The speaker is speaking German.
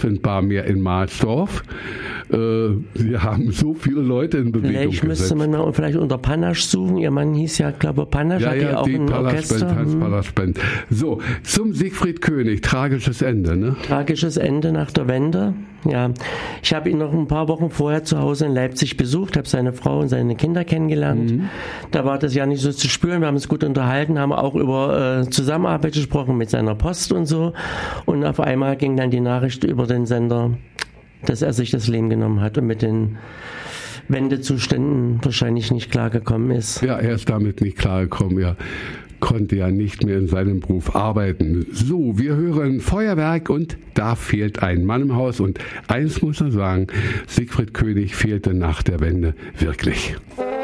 auffindbar mehr in Mahlsdorf. Sie haben so viele Leute in Bewegung Vielleicht müsste man noch vielleicht unter Panasch suchen. Ihr Mann hieß ja, glaube ich, Panasch, hat die auch ein Orchester. Palaschband. So, zum Siegfried König, tragisches Ende, ne? Tragisches Ende nach der Wende, ja. Ich habe ihn noch ein paar Wochen vorher zu Hause in Leipzig besucht, habe seine Frau und seine Kinder kennengelernt. Da war das ja nicht so zu spüren, wir haben uns gut unterhalten, haben auch über Zusammenarbeit gesprochen mit seiner Post und so. Und auf einmal ging dann die Nachricht über den Sender, dass er sich das Leben genommen hat und mit den Wendezuständen wahrscheinlich nicht klargekommen ist. Ja, er ist damit nicht klargekommen, ja. Konnte ja nicht mehr in seinem Beruf arbeiten. So, wir hören Feuerwerk und da fehlt ein Mann im Haus. Und eins muss man sagen, Siegfried König fehlte nach der Wende wirklich.